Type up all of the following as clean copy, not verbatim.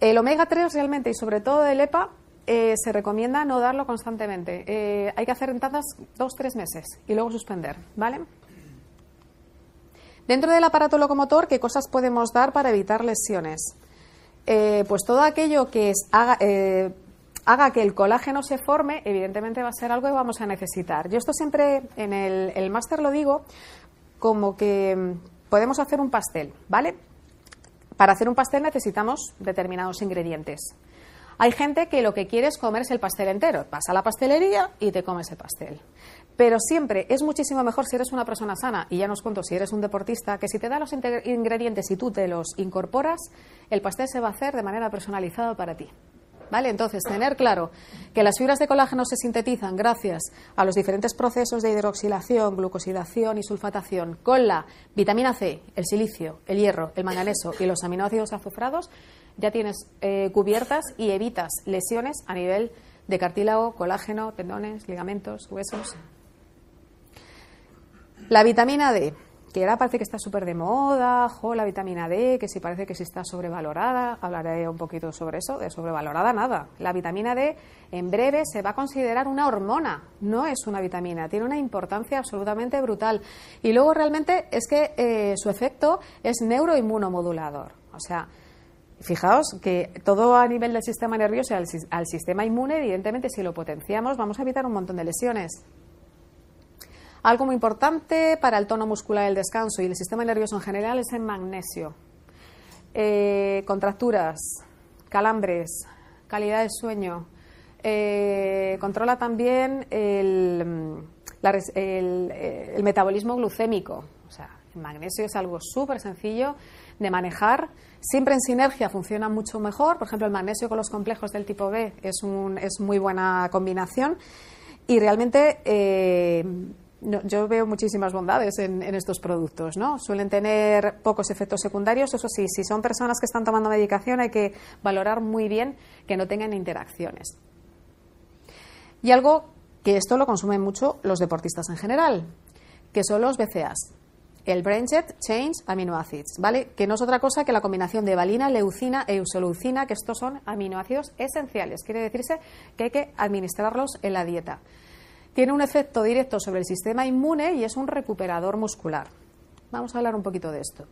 El omega 3 realmente, y sobre todo el EPA, se recomienda no darlo constantemente. Hay que hacer en tandas 2-3 meses y luego suspender, ¿vale? Dentro del aparato locomotor, ¿qué cosas podemos dar para evitar lesiones? Pues todo aquello que haga que el colágeno se forme, evidentemente va a ser algo que vamos a necesitar. Yo esto siempre en el máster lo digo como que podemos hacer un pastel, ¿vale? Para hacer un pastel necesitamos determinados ingredientes. Hay gente que lo que quiere es comerse el pastel entero. Vas a la pastelería y te comes el pastel. Pero siempre es muchísimo mejor si eres una persona sana, y ya nos cuento si eres un deportista, que si te da los ingredientes y tú te los incorporas, el pastel se va a hacer de manera personalizada para ti. ¿Vale? Entonces, tener claro que las fibras de colágeno se sintetizan gracias a los diferentes procesos de hidroxilación, glucosidación y sulfatación con la vitamina C, el silicio, el hierro, el manganeso y los aminoácidos azufrados, ya tienes cubiertas y evitas lesiones a nivel de cartílago, colágeno, tendones, ligamentos, huesos. La vitamina D, que ahora parece que está súper de moda, la vitamina D, que sí parece que sí está sobrevalorada. Hablaré un poquito sobre eso, de sobrevalorada nada. La vitamina D en breve se va a considerar una hormona, no es una vitamina, tiene una importancia absolutamente brutal. Y luego realmente es que su efecto es neuroinmunomodulador, o sea, fijaos que todo a nivel del sistema nervioso y al sistema inmune, evidentemente, si lo potenciamos, vamos a evitar un montón de lesiones. Algo muy importante para el tono muscular, el descanso y el sistema nervioso en general es el magnesio. Contracturas, calambres, calidad de sueño. Controla también el metabolismo glucémico. O sea, el magnesio es algo súper sencillo de manejar. Siempre en sinergia funciona mucho mejor. Por ejemplo, el magnesio con los complejos del tipo B es muy buena combinación. Y realmente yo veo muchísimas bondades en estos productos, ¿no? Suelen tener pocos efectos secundarios. Eso sí, si son personas que están tomando medicación, hay que valorar muy bien que no tengan interacciones. Y algo que esto lo consumen mucho los deportistas en general, que son los BCAAs. El Branched Chain Amino Acids, ¿vale? Que no es otra cosa que la combinación de valina, leucina e isoleucina, que estos son aminoácidos esenciales. Quiere decirse que hay que administrarlos en la dieta. Tiene un efecto directo sobre el sistema inmune y es un recuperador muscular. Vamos a hablar un poquito de esto.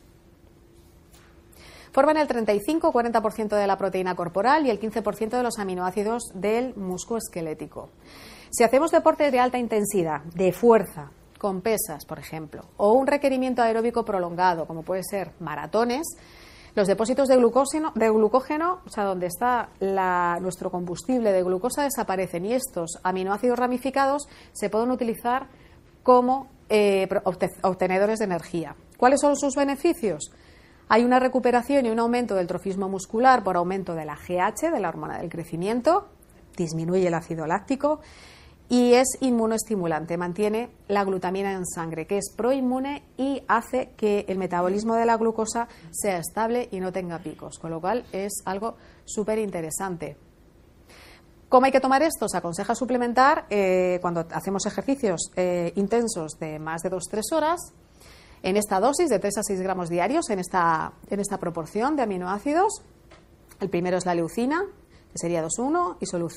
Forman el 35-40% de la proteína corporal y el 15% de los aminoácidos del músculo esquelético. Si hacemos deporte de alta intensidad, de fuerza, con pesas, por ejemplo, o un requerimiento aeróbico prolongado, como puede ser maratones, los depósitos de glucógeno, o sea, donde está nuestro combustible de glucosa, desaparecen y estos aminoácidos ramificados se pueden utilizar como obtenedores de energía. ¿Cuáles son sus beneficios? Hay una recuperación y un aumento del trofismo muscular por aumento de la GH, de la hormona del crecimiento, disminuye el ácido láctico y es inmunoestimulante, mantiene la glutamina en sangre, que es proinmune y hace que el metabolismo de la glucosa sea estable y no tenga picos, con lo cual es algo súper interesante. ¿Cómo hay que tomar esto? Se aconseja suplementar cuando hacemos ejercicios intensos de más de 2-3 horas, en esta dosis de 3 a 6 gramos diarios, en esta proporción de aminoácidos. El primero es la leucina, que sería 2,1,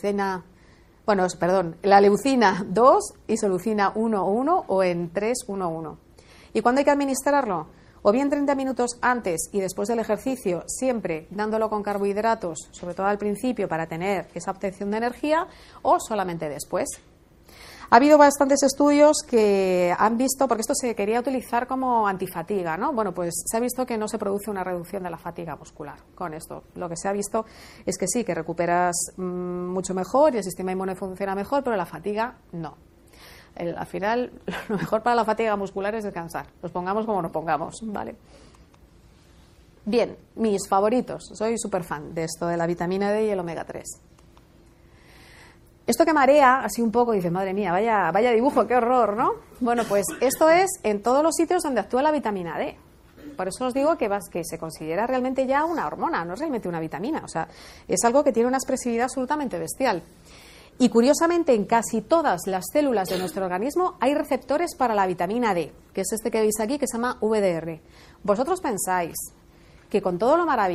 la leucina 2, isoleucina 1,1 o en 3,1,1. ¿Y cuándo hay que administrarlo? O bien 30 minutos antes y después del ejercicio, siempre dándolo con carbohidratos, sobre todo al principio para tener esa obtención de energía, o solamente después. Ha habido bastantes estudios que han visto, porque esto se quería utilizar como antifatiga, ¿no? Bueno, pues se ha visto que no se produce una reducción de la fatiga muscular con esto. Lo que se ha visto es que sí, que recuperas mucho mejor y el sistema inmune funciona mejor, pero la fatiga no. Al final, lo mejor para la fatiga muscular es descansar. Nos pongamos como nos pongamos, ¿vale? Bien, mis favoritos. Soy súper fan de esto, de la vitamina D y el omega 3. Esto que marea así un poco, dices, madre mía, vaya dibujo, qué horror, ¿no? Bueno, pues esto es en todos los sitios donde actúa la vitamina D. Por eso os digo que se considera realmente ya una hormona, no es realmente una vitamina. O sea, es algo que tiene una expresividad absolutamente bestial. Y curiosamente, en casi todas las células de nuestro organismo hay receptores para la vitamina D, que es este que veis aquí, que se llama VDR. ¿Vosotros pensáis que con todo lo maravilloso